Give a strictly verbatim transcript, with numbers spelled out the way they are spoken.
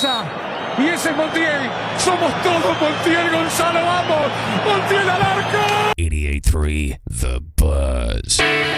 cabeza. Y ese es Montiel. Somos todos Montiel, Gonzalo. ¡Vamos! ¡Montiel al arco! eighty-eight point three The Buzz.